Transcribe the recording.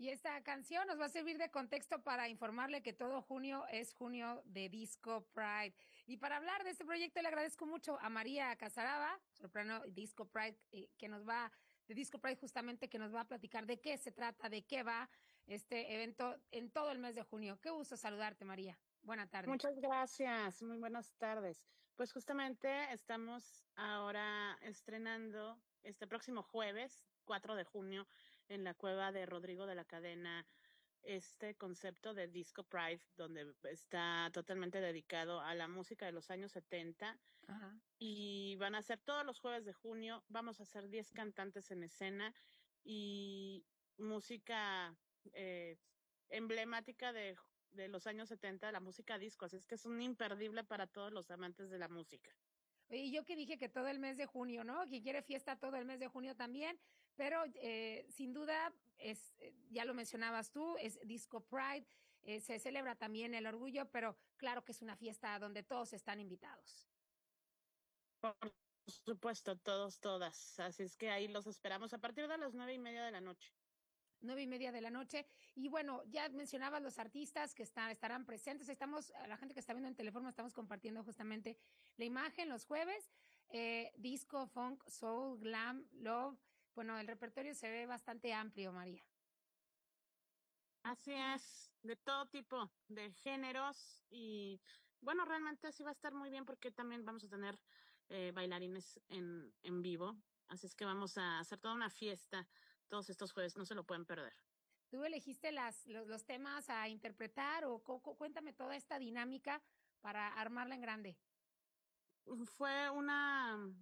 Y esta canción nos va a servir de contexto para informarle que todo junio es junio de Disco Pride. Y para hablar de este proyecto le agradezco mucho a María Casaraba, soprano Disco Pride, de Disco Pride justamente, que nos va a platicar de qué se trata, de qué va este evento en todo el mes de junio. Qué gusto saludarte, María. Buena tarde. Muchas gracias, muy buenas tardes. Pues justamente estamos ahora estrenando este próximo jueves, 4 de junio, en la cueva de Rodrigo de la Cadena, este concepto de Disco Pride, donde está totalmente dedicado a la música de los años 70 Ajá. y van a ser todos los jueves de junio. Vamos a hacer 10 cantantes en escena y música eh, emblemática de los años 70, la música disco. Así es que es un imperdible para todos los amantes de la música. Oye, y yo que dije que todo el mes de junio, ¿no? Quien quiere fiesta todo el mes de junio también, pero sin duda es, ya lo mencionabas tú, es Disco Pride, se celebra también el orgullo, pero claro que es una fiesta donde todos están invitados. Por supuesto, todos, todas. Así es que ahí los esperamos a partir de las 9:30 de la noche. 9:30 de la noche. Y bueno, ya mencionabas los artistas que estarán presentes. Estamos, a la gente que está viendo en teléfono, estamos compartiendo justamente la imagen los jueves. Disco, funk, soul, glam, love. Bueno, el repertorio se ve bastante amplio, María. Así es, de todo tipo de géneros y bueno, realmente sí va a estar muy bien porque también vamos a tener bailarines en vivo, así es que vamos a hacer toda una fiesta todos estos jueves, no se lo pueden perder. ¿Tú elegiste los temas a interpretar o cuéntame toda esta dinámica para armarla en grande? Fue una